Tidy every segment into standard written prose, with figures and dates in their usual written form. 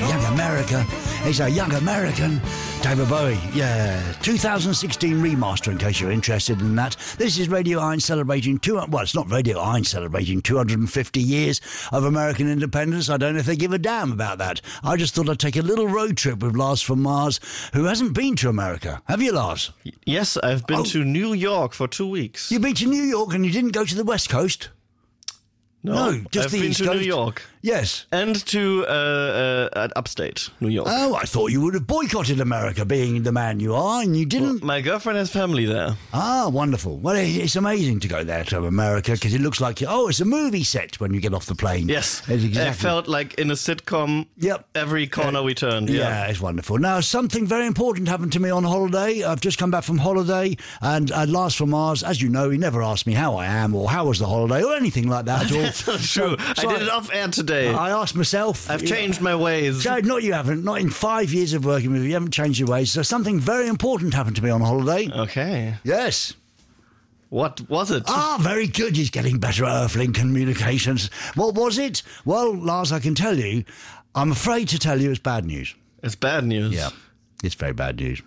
young America. He's a young American. David Bowie, yeah. 2016 remaster, in case you're interested in that. This is Radio 1 celebrating it's not Radio 1 celebrating 250 years of American independence. I don't know if they give a damn about that. I just thought I'd take a little road trip with Lars from Mars, who hasn't been to America. Have you, Lars? Yes, I've been to New York for 2 weeks. You've been to New York and you didn't go to the West Coast? No, just I've the been East to Coast. New York. Yes. And to upstate New York. Oh, I thought you would have boycotted America, being the man you are, and you didn't. Well, my girlfriend has family there. Ah, wonderful. Well, it's amazing to go there to America, because it looks like, it's a movie set when you get off the plane. Yes. It's exactly. It felt like in a sitcom. Yep. Every corner we turned. Yeah, it's wonderful. Now, something very important happened to me on holiday. I've just come back from holiday, and Lars from Mars, as you know, he never asked me how I am or how was the holiday or anything like that at all. That's not true. I did it off air today. I asked myself. I've changed my ways. So, not you haven't. Not in 5 years of working with you. You haven't changed your ways. So something very important happened to me on holiday. Okay. Yes. What was it? Very good. He's getting better at Earthlink communications. What was it? Well, Lars, I can tell you. I'm afraid to tell you it's bad news. It's bad news. Yeah, it's very bad news.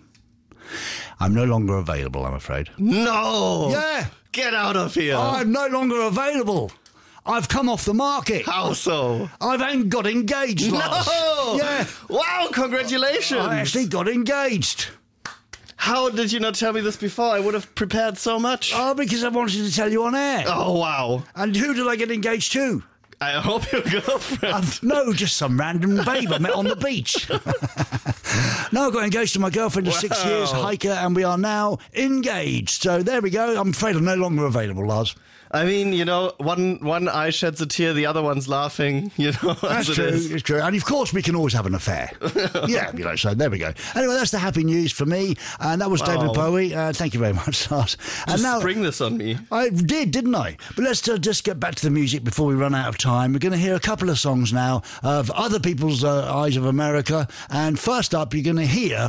I'm no longer available, I'm afraid. No! Yeah! Get out of here! I'm no longer available. I've come off the market. How so? I've got engaged, Lars. No! Yeah. Wow, congratulations! I actually got engaged. How did you not tell me this before? I would have prepared so much. Oh, because I wanted to tell you on air. Oh, wow. And who did I get engaged to? I hope your girlfriend. No, just some random babe I met on the beach. No, I got engaged to my girlfriend of 6 years, Heike, and we are now engaged. So there we go. I'm afraid I'm no longer available, Lars. I mean, one eye sheds a tear, the other one's laughing, That's true, it's true. And of course, we can always have an affair. Yeah, so there we go. Anyway, that's the happy news for me. And that was David Bowie. Thank you very much, Lars. And Just now, spring this on me. I did, didn't I? But let's just get back to the music before we run out of time. We're going to hear a couple of songs now of other people's Eyes of America. And first up, you're going to hear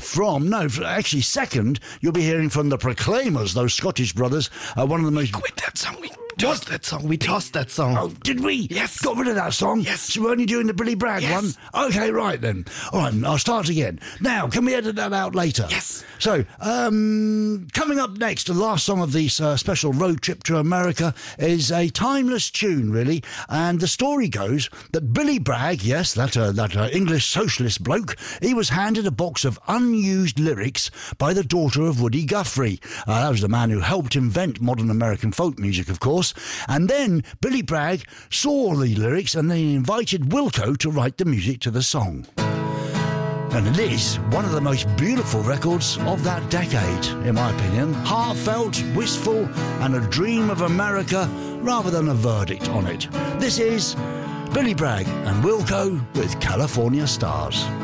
second, you'll be hearing from the Proclaimers, those Scottish brothers. One of the most... Quit that song. We tossed that song. Oh, did we? Yes. Got rid of that song? Yes. So we're only doing the Billy Bragg one? Okay, right then. All right, I'll start again. Now, can we edit that out later? Yes. So, coming up next, the last song of this special road trip to America is a timeless tune, really. And the story goes that Billy Bragg, yes, that English socialist bloke, he was handed a box of unused lyrics by the daughter of Woody Guthrie. That was the man who helped invent modern American folk music, of course. And then Billy Bragg saw the lyrics and then invited Wilco to write the music to the song. And it is one of the most beautiful records of that decade, in my opinion. Heartfelt, wistful, and a dream of America rather than a verdict on it. This is Billy Bragg and Wilco with California Stars.